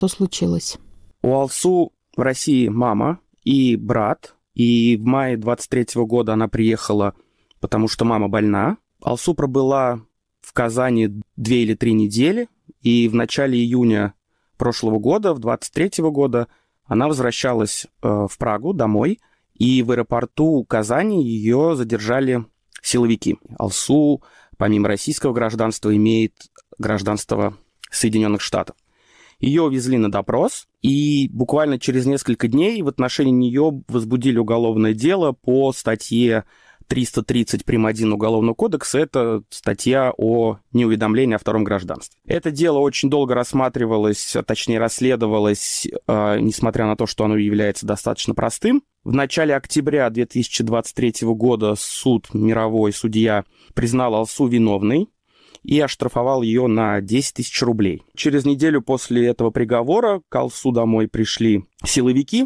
Что случилось? У Алсу в России мама и брат. И в мае 23 года она приехала, потому что мама больна. Алсу пробыла в Казани 2 или 3 недели. И в начале июня прошлого года, в 23 года, она возвращалась в Прагу домой. И в аэропорту Казани ее задержали силовики. Алсу, помимо российского гражданства, имеет гражданство Соединенных Штатов. Ее увезли на допрос, и буквально через несколько дней в отношении нее возбудили уголовное дело по статье 330 прим. 1 Уголовного кодекса. Это статья о неуведомлении о втором гражданстве. Это дело очень долго рассматривалось, точнее расследовалось, несмотря на то, что оно является достаточно простым. В начале октября 2023 года суд, мировой судья, признал Алсу виновной и оштрафовал ее на 10 тысяч рублей. Через неделю после этого приговора к Алсу домой пришли силовики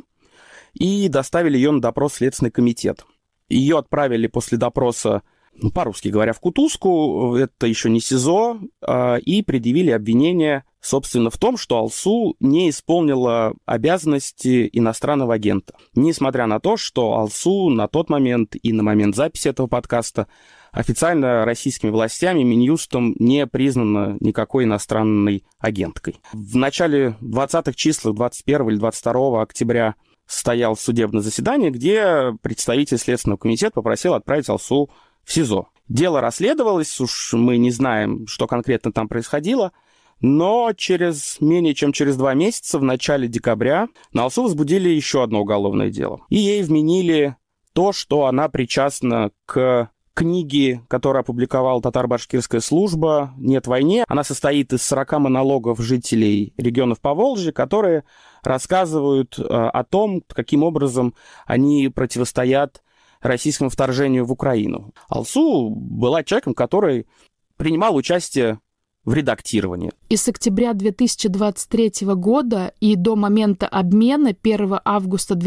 и доставили ее на допрос в Следственный комитет. Ее отправили после допроса, по-русски говоря, в кутузку, это еще не СИЗО, и предъявили обвинение, собственно, в том, что Алсу не исполнила обязанности иностранного агента. Несмотря на то, что Алсу на тот момент и на момент записи этого подкаста официально российскими властями, Минюстом, не признана никакой иностранной агенткой. В начале 20-х числах, 21 или 22 октября, состоялось судебное заседание, где представитель Следственного комитета попросил отправить Алсу в СИЗО. Дело расследовалось, уж мы не знаем, что конкретно там происходило, но менее чем через 2 месяца, в начале декабря, на Алсу возбудили еще одно уголовное дело. И ей вменили то, что она причастна к книге, которую опубликовала татаро-башкирская служба «Нет войне». Она состоит из 40 монологов жителей регионов Поволжья, которые рассказывают о том, каким образом они противостоят российскому вторжению в Украину. Алсу была человеком, который принимал участие в редактировании. И с октября 2023 года и до момента обмена 1 августа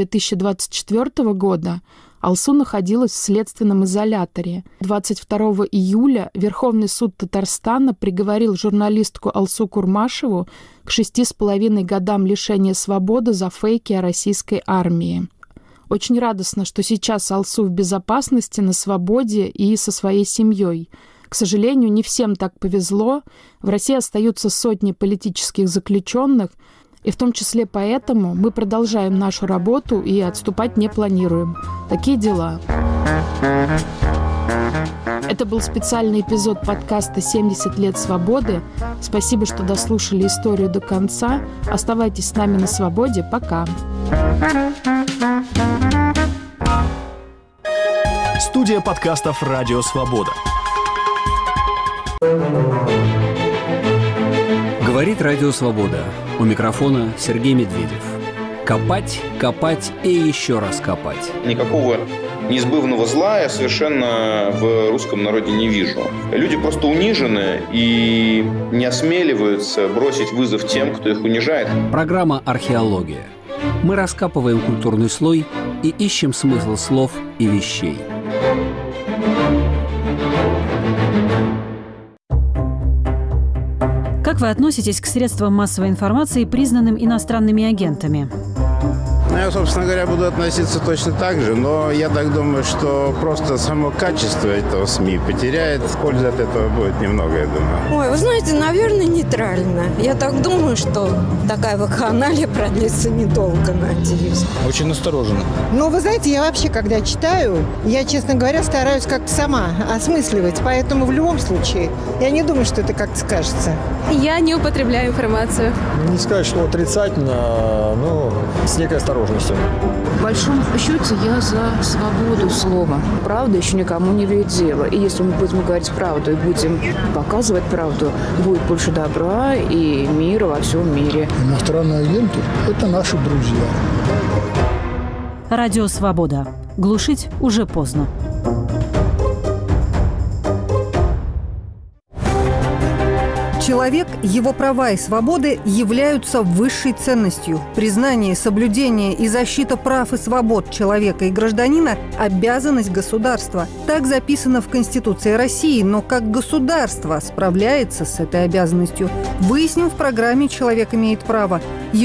2024 года Алсу находилась в следственном изоляторе. 22 июля Верховный суд Татарстана приговорил журналистку Алсу Курмашеву к 6,5 годам лишения свободы за фейки о российской армии. Очень радостно, что сейчас Алсу в безопасности, на свободе и со своей семьей. К сожалению, не всем так повезло. В России остаются сотни политических заключенных, и в том числе поэтому мы продолжаем нашу работу и отступать не планируем. Такие дела. Это был специальный эпизод подкаста «70 лет свободы». Спасибо, что дослушали историю до конца. Оставайтесь с нами на свободе. Пока. Студия подкастов «Радио Свобода». Говорит Радио Свобода. У микрофона Сергей Медведев. Копать, копать и еще раз копать. Никакого неизбывного зла я совершенно в русском народе не вижу. Люди просто унижены и не осмеливаются бросить вызов тем, кто их унижает. Программа «Археология». Мы раскапываем культурный слой и ищем смысл слов и вещей. Как вы относитесь к средствам массовой информации, признанным иностранными агентами? Я, собственно говоря, буду относиться точно так же, но я так думаю, что просто само качество этого СМИ потеряет. Пользы от этого будет немного, я думаю. Ой, вы знаете, наверное, нейтрально. Я так думаю, что такая вакханалия продлится недолго, надеюсь. Очень настороженно. Ну, вы знаете, я вообще, когда читаю, я, честно говоря, стараюсь как-то сама осмысливать, поэтому в любом случае я не думаю, что это как-то скажется. Я не употребляю информацию. Не сказать, что отрицательно, но с некой осторожностью. В большом счете я за свободу слова. Правда еще никому не вредит дело. И если мы будем говорить правду и будем показывать правду, будет больше добра и мира во всем мире. Иностранные агенты – это наши друзья. Радио Свобода. Глушить уже поздно. Человек, его права и свободы являются высшей ценностью. Признание, соблюдение и защита прав и свобод человека и гражданина – обязанность государства. Так записано в Конституции России, но как государство справляется с этой обязанностью? Выясним в программе «Человек имеет право».